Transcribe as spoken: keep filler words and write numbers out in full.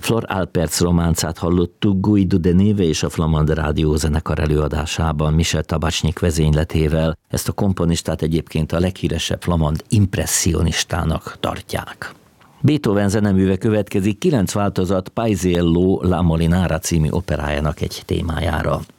Flor Alperc románcát hallottuk Guido de Neve és a Flamand Rádió zenekar előadásában Michel Tabacsnyik vezényletével. Ezt a komponistát egyébként a leghíresebb flamand impressionistának tartják. Beethoven zeneműve következik kilenc változat Paisiello La Molinara című operájának egy témájára.